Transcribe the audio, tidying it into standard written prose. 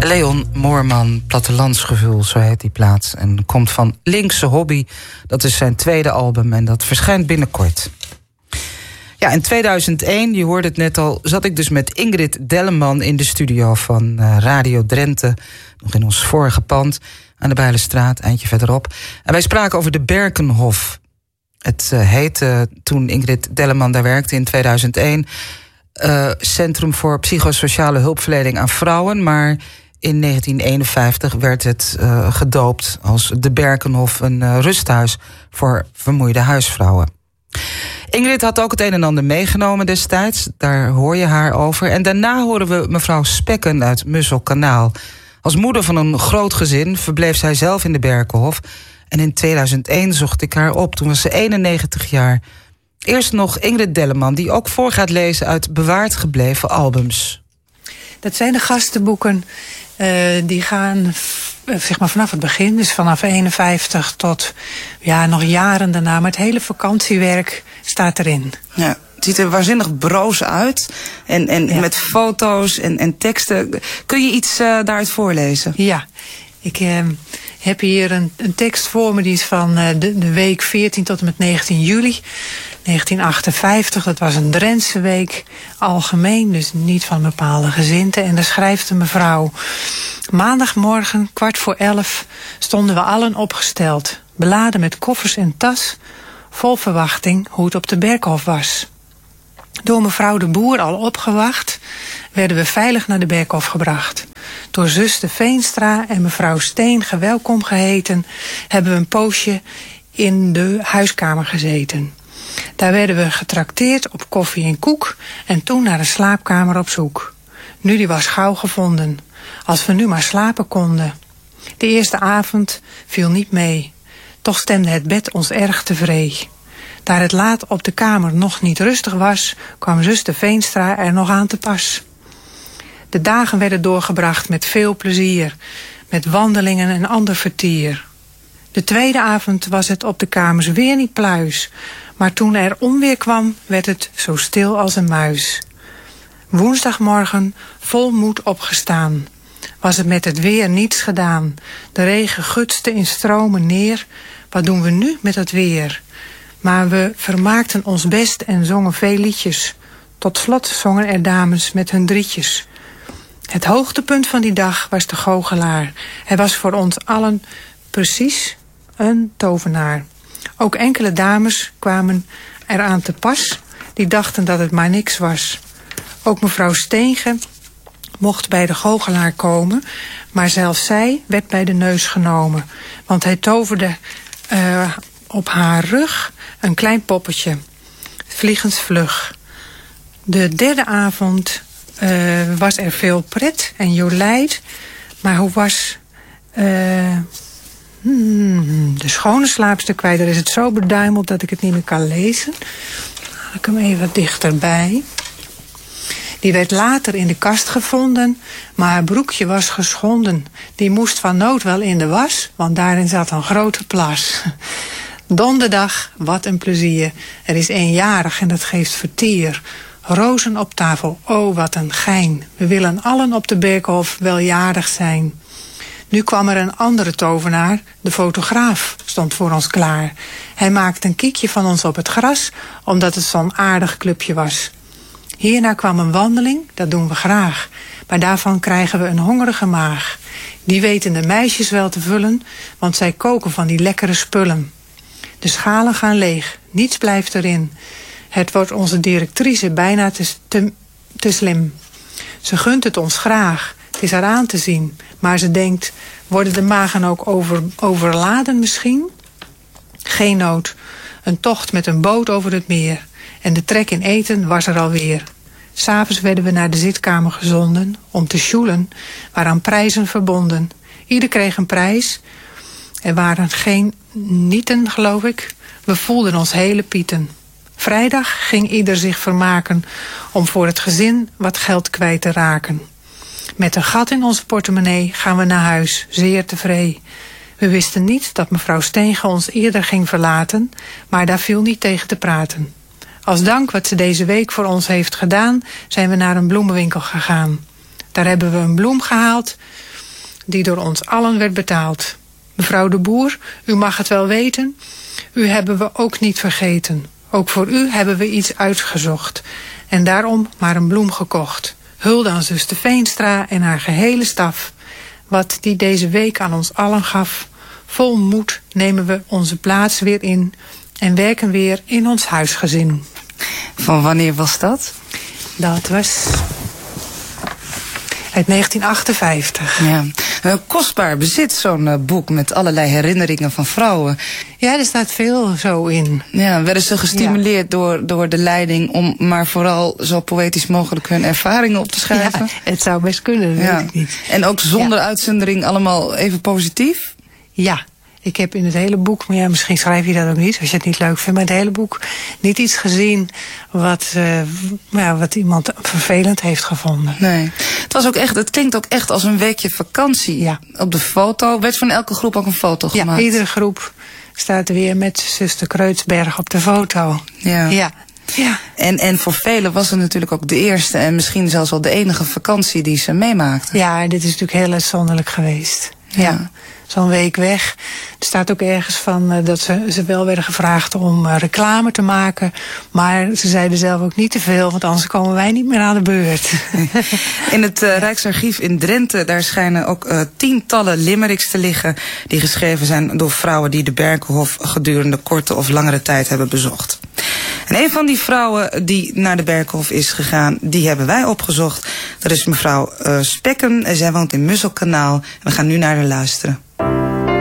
Leon Moorman, Plattelandsgevoel, zo heet die plaats. En komt van Linkse Hobby. Dat is zijn tweede album en dat verschijnt binnenkort. Ja, in 2001, je hoorde het net al, zat ik dus met Ingrid Delleman in de studio van Radio Drenthe. Nog in ons vorige pand aan de Bijlenstraat, eindje verderop. En wij spraken over de Berkenhof. Het heette, toen Ingrid Delleman daar werkte in 2001... Centrum voor Psychosociale Hulpverlening aan Vrouwen. Maar in 1951 werd het gedoopt als de Berkenhof, een rusthuis voor vermoeide huisvrouwen. Ingrid had ook het een en ander meegenomen destijds. Daar hoor je haar over. En daarna horen we mevrouw Spekken uit Musselkanaal. Als moeder van een groot gezin verbleef zij zelf in de Berkenhof. En in 2001 zocht ik haar op. Toen was ze 91 jaar. Eerst nog Ingrid Delleman, die ook voor gaat lezen uit bewaard gebleven albums. Dat zijn de gastenboeken. Die gaan zeg maar vanaf het begin, dus vanaf 51 tot nog jaren daarna. Maar het hele vakantiewerk staat erin. Ja, het ziet er waanzinnig broos uit. En met foto's en teksten. Kun je iets daaruit voorlezen? Ja, ik heb hier een tekst voor me. Die is van de week 14 tot en met 19 juli. 1958, dat was een Drentse week, algemeen, dus niet van bepaalde gezindten. En daar schrijft een mevrouw: maandagmorgen 11:15 stonden we allen opgesteld, beladen met koffers en tas, vol verwachting hoe het op de Berkenhof was. Door mevrouw de Boer al opgewacht, werden we veilig naar de Berkenhof gebracht. Door zuster Veenstra en mevrouw Steen gewelkom geheten, hebben we een poosje in de huiskamer gezeten. Daar werden we getrakteerd op koffie en koek en toen naar de slaapkamer op zoek. Nu die was gauw gevonden, als we nu maar slapen konden. De eerste avond viel niet mee, toch stemde het bed ons erg tevreden. Daar het laat op de kamer nog niet rustig was, kwam zuster Veenstra er nog aan te pas. De dagen werden doorgebracht met veel plezier, met wandelingen en ander vertier. De tweede avond was het op de kamers weer niet pluis, maar toen er onweer kwam, werd het zo stil als een muis. Woensdagmorgen, vol moed opgestaan, was het met het weer niets gedaan. De regen gutste in stromen neer. Wat doen we nu met het weer? Maar we vermaakten ons best en zongen veel liedjes. Tot slot zongen er dames met hun drietjes. Het hoogtepunt van die dag was de goochelaar. Hij was voor ons allen precies een tovenaar. Ook enkele dames kwamen eraan te pas, die dachten dat het maar niks was. Ook mevrouw Steenge mocht bij de goochelaar komen, maar zelfs zij werd bij de neus genomen. Want hij toverde op haar rug een klein poppetje, vliegensvlug. De derde avond was er veel pret en jolijt, maar hoe was de schone slaapster kwijt? Er is het zo beduimeld dat ik het niet meer kan lezen. Haal ik hem even wat dichterbij. Die werd later in de kast gevonden, maar haar broekje was geschonden. Die moest van nood wel in de was, want daarin zat een grote plas. Donderdag, wat een plezier. Er is eenjarig en dat geeft vertier. Rozen op tafel, oh wat een gein. We willen allen op de Berkenhof weljarig zijn. Nu kwam er een andere tovenaar, de fotograaf, stond voor ons klaar. Hij maakte een kiekje van ons op het gras, omdat het zo'n aardig clubje was. Hierna kwam een wandeling, dat doen we graag. Maar daarvan krijgen we een hongerige maag. Die weten de meisjes wel te vullen, want zij koken van die lekkere spullen. De schalen gaan leeg, niets blijft erin. Het wordt onze directrice bijna te slim. Ze gunt het ons graag, het is haar aan te zien. Maar ze denkt, worden de magen ook overladen misschien? Geen nood, een tocht met een boot over het meer. En de trek in eten was er alweer. 'S Avonds werden we naar de zitkamer gezonden om te sjoelen, waaraan prijzen verbonden. Ieder kreeg een prijs. Er waren geen nieten, geloof ik. We voelden ons hele pieten. Vrijdag ging ieder zich vermaken om voor het gezin wat geld kwijt te raken. Met een gat in onze portemonnee gaan we naar huis, zeer tevreden. We wisten niet dat mevrouw Steenge ons eerder ging verlaten, maar daar viel niet tegen te praten. Als dank wat ze deze week voor ons heeft gedaan, zijn we naar een bloemenwinkel gegaan. Daar hebben we een bloem gehaald die door ons allen werd betaald. Mevrouw de Boer, u mag het wel weten. U hebben we ook niet vergeten. Ook voor u hebben we iets uitgezocht. En daarom maar een bloem gekocht. Hulde aan zuster Veenstra en haar gehele staf. Wat die deze week aan ons allen gaf. Vol moed nemen we onze plaats weer in. En werken weer in ons huisgezin. Van wanneer was dat? Dat was uit 1958. Ja. Kostbaar bezit, zo'n boek met allerlei herinneringen van vrouwen. Ja, er staat veel zo in. Ja, werden ze gestimuleerd door de leiding om maar vooral zo poëtisch mogelijk hun ervaringen op te schrijven? Ja, het zou best kunnen, dat weet ik niet. En ook zonder uitzondering allemaal even positief? Ja. Ik heb in het hele boek, maar ja, misschien schrijf je dat ook niet, als je het niet leuk vindt, maar in het hele boek niet iets gezien wat iemand vervelend heeft gevonden. Nee. Het klinkt ook echt als een weekje vakantie. Ja. Op de foto werd van elke groep ook een foto gemaakt. Ja, iedere groep staat weer met zuster Kreutzberg op de foto. Ja. Ja. Ja. En voor velen was het natuurlijk ook de eerste en misschien zelfs wel de enige vakantie die ze meemaakten. Ja, dit is natuurlijk heel uitzonderlijk geweest. Ja. Zo'n week weg. Er staat ook ergens van dat ze wel werden gevraagd om reclame te maken. Maar ze zeiden zelf ook niet te veel, want anders komen wij niet meer aan de beurt. In het Rijksarchief in Drenthe, daar schijnen ook tientallen limericks te liggen die geschreven zijn door vrouwen die de Berkenhof gedurende korte of langere tijd hebben bezocht. En een van die vrouwen die naar de Berkenhof is gegaan, die hebben wij opgezocht. Dat is mevrouw Spekken. Zij woont in Musselkanaal. We gaan nu naar haar luisteren.